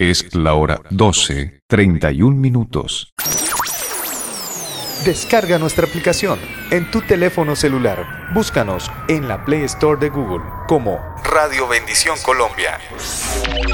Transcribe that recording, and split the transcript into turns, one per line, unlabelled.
Es la hora 12:31.
Descarga nuestra aplicación en tu teléfono celular. Búscanos en la Play Store de Google como Radio Bendición Colombia.